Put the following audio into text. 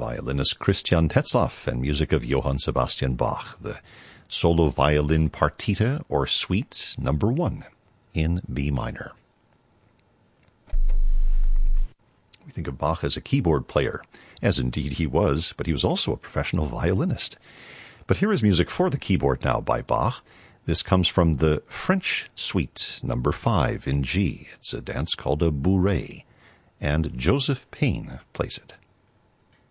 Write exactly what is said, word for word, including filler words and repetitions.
violinist Christian Tetzlaff and music of Johann Sebastian Bach, the solo violin partita or suite number one in B minor. We think of Bach as a keyboard player, as indeed he was, but he was also a professional violinist. But here is music for the keyboard now by Bach. This comes from the French Suite number five in G. It's a dance called a bourrée, and Joseph Payne plays it.